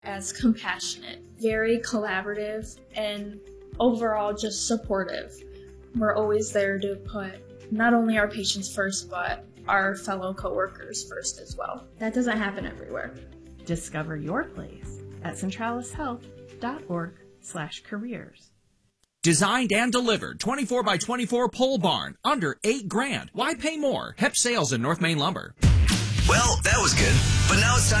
as compassionate, very collaborative, and overall just supportive. We're always there to put not only our patients first, but our fellow coworkers first as well. That doesn't happen everywhere. Discover your place at centralishealth.org/careers. Designed and delivered 24x24 pole barn under $8,000. Why pay more? Hep Sales and North Main Lumber. Well, that was good. But now it's time